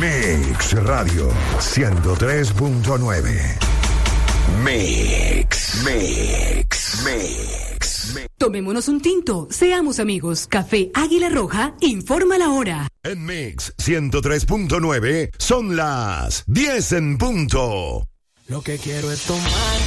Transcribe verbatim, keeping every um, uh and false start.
Mix Radio ciento tres punto nueve. Mix, Mix, Mix, Mix. Tomémonos un tinto, seamos amigos. Café Águila Roja informa la hora. En Mix ciento tres punto nueve son las diez en punto. Lo que quiero es tomar